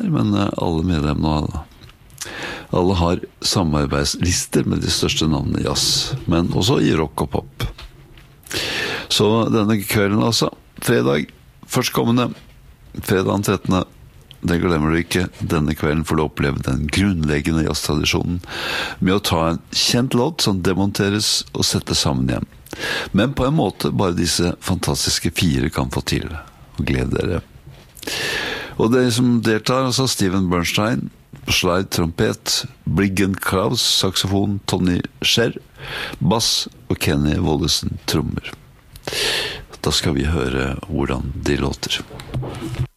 men alle medlemmene alle har samarbeidslister med de største navnene i jazz, men også i rock og pop. Så denne kvelden altså, fredag, førstkommende, fredag den 13. Det glemmer du ikke. Denne kvelden får du oppleve den grunnleggende jazztradisjonen med å ta en kjent låt som demonteres og settes sammen igjen. Men på en måte bare disse fantastiske 4 kan få til. Og gled dere. Og de som deltar, altså Steven Bernstein, slide, trompet, Briggen Klaus, saxofon, Tony Scher, bass og Kenny Wollesen, trommer. Da skal vi høre hvordan de låter.